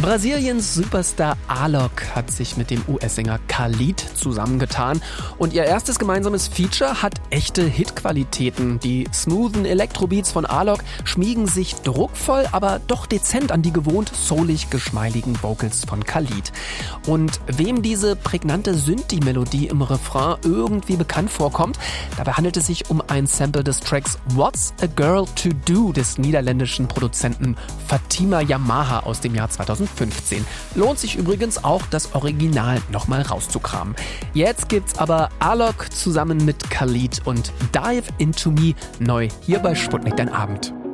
Brasiliens Superstar Alok hat sich mit dem US-Sänger Khalid zusammengetan und ihr erstes gemeinsames Feature hat echte Hitqualitäten. Die smoothen Elektrobeats von Alok schmiegen sich druckvoll, aber doch dezent an die gewohnt soulig geschmeidigen Vocals von Khalid. Und wem diese prägnante Synthi-Melodie im Refrain irgendwie bekannt vorkommt, dabei handelt es sich um ein Sample des Tracks What's a Girl to Do des niederländischen Produzenten Fatima Yamaha aus dem Jahr 2015. Lohnt sich übrigens auch, das Original nochmal rauszukramen. Jetzt gibt's aber Alok zusammen mit Khalid und Dive Into Me neu hier bei Sputnik dein Abend.